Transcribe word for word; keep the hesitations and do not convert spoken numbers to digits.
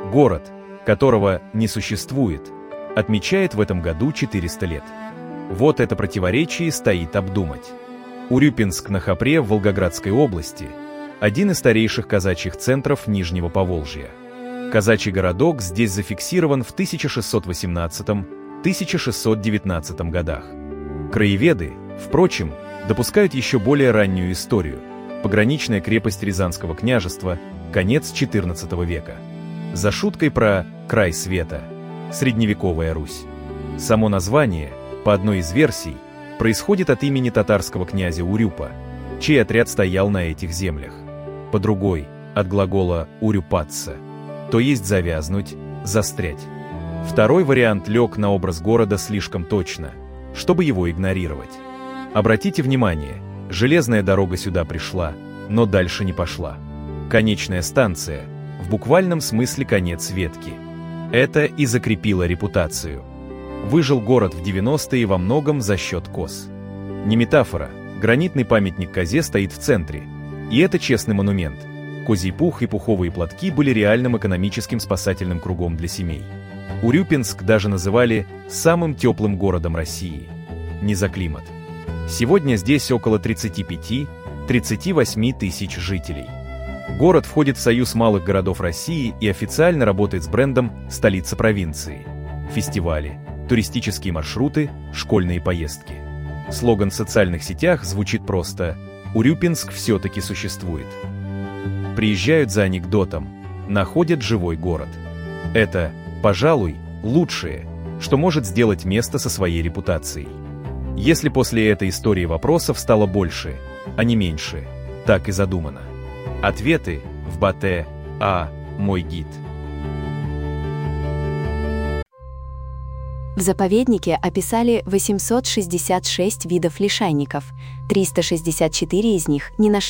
Город, которого не существует, отмечает в этом году четыреста лет. Вот это противоречие стоит обдумать. Урюпинск на Хопре в Волгоградской области – один из старейших казачьих центров Нижнего Поволжья. Казачий городок здесь зафиксирован в тысяча шестьсот восемнадцатом — тысяча шестьсот девятнадцатом годах. Краеведы, впрочем, допускают еще более раннюю историю – пограничная крепость Рязанского княжества, конец четырнадцатого века. За шуткой про «край света» – средневековая Русь. Само название, по одной из версий, происходит от имени татарского князя Урюпа, чей отряд стоял на этих землях. По другой – от глагола «урюпаться», то есть завязнуть, застрять. Второй вариант лег на образ города слишком точно, чтобы его игнорировать. Обратите внимание, железная дорога сюда пришла, но дальше не пошла. Конечная станция – в буквальном смысле конец ветки. Это и закрепило репутацию. Выжил город в девяностые во многом за счет коз. Не метафора, гранитный памятник козе стоит в центре. И это честный монумент. Козий пух и пуховые платки были реальным экономическим спасательным кругом для семей. Урюпинск даже называли самым теплым городом России. Не за климат. Сегодня здесь около тридцати пяти — тридцати восьми тысяч жителей. Город входит в Союз малых городов России и официально работает с брендом «Столица провинции». Фестивали, туристические маршруты, школьные поездки. Слоган в социальных сетях звучит просто «Урюпинск все-таки существует». Приезжают за анекдотом, находят живой город. Это, пожалуй, лучшее, что может сделать место со своей репутацией. Если после этой истории вопросов стало больше, а не меньше, так и задумано. Ответы в Батэ А. Мой гид. В заповеднике описали восемьсот шестьдесят шесть видов лишайников, триста шестьдесят четыре из них не нашли